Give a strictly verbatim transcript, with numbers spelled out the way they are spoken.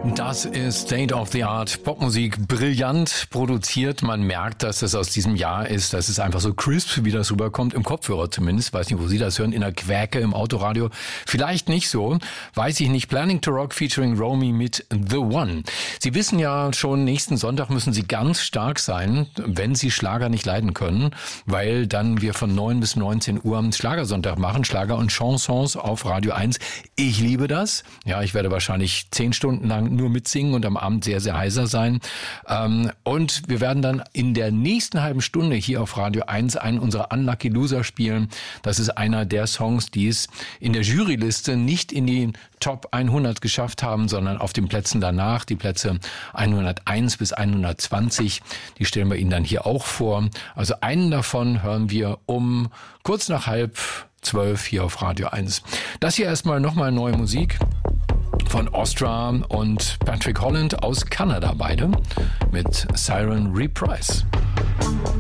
Das ist State of the Art Popmusik, brillant produziert. Man merkt, dass das aus diesem Jahr ist. Das ist einfach so crisp, wie das rüberkommt, im Kopfhörer zumindest. Weiß nicht, wo Sie das hören, in der Quäke, im Autoradio. Vielleicht nicht so, weiß ich nicht. Planning to Rock featuring Romy mit The One. Sie wissen ja schon, nächsten Sonntag müssen Sie ganz stark sein, wenn Sie Schlager nicht leiden können, weil dann wir von neun bis neunzehn Uhr am Schlagersonntag machen, Schlager und Chansons auf Radio eins. Ich liebe das. Ja, ich werde wahrscheinlich zehn Stunden lang nur mitsingen und am Abend sehr, sehr heiser sein. Und wir werden dann in der nächsten halben Stunde hier auf Radio eins einen unserer Unlucky Loser spielen. Das ist einer der Songs, die es in der Juryliste nicht in die Top hundert geschafft haben, sondern auf den Plätzen danach, die Plätze hunderteins bis hundertzwanzig, die stellen wir Ihnen dann hier auch vor. Also einen davon hören wir um kurz nach halb zwölf hier auf Radio eins. Das hier erstmal nochmal neue Musik von Ostra und Patrick Holland aus Kanada, beide mit Siren Reprise.